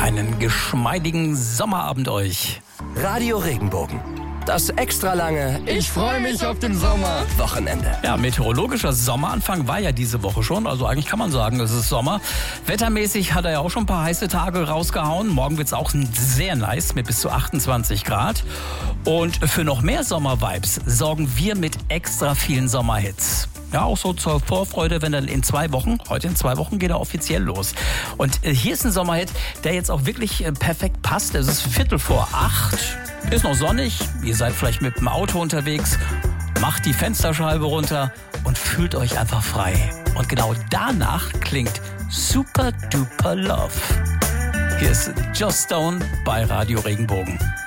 Einen geschmeidigen Sommerabend euch. Radio Regenbogen. Das extra lange Ich freue mich auf den Sommer Wochenende. Ja, meteorologischer Sommeranfang war ja diese Woche schon. Also eigentlich kann man sagen, es ist Sommer. Wettermäßig hat er ja auch schon ein paar heiße Tage rausgehauen. Morgen wird es auch sehr nice mit bis zu 28 Grad. Und für noch mehr Sommer-Vibes sorgen wir mit extra vielen Sommerhits. Ja, auch so zur Vorfreude, wenn dann heute in 2 Wochen geht er offiziell los. Und hier ist ein Sommerhit, der jetzt auch wirklich perfekt passt. Es ist 7:45, ist noch sonnig, ihr seid vielleicht mit dem Auto unterwegs, macht die Fensterscheibe runter und fühlt euch einfach frei. Und genau danach klingt Super Duper Love. Hier ist Joss Stone bei Radio Regenbogen.